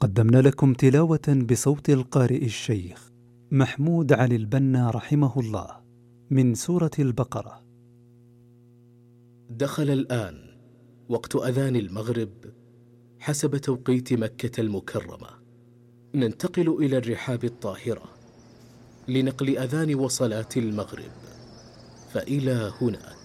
قدمنا لكم تلاوة بصوت القارئ الشيخ محمود علي البنا رحمه الله من سورة البقرة. دخل الآن وقت أذان المغرب حسب توقيت مكة المكرمة. ننتقل إلى الرحاب الطاهرة لنقل أذان وصلاة المغرب، فإلى هناك.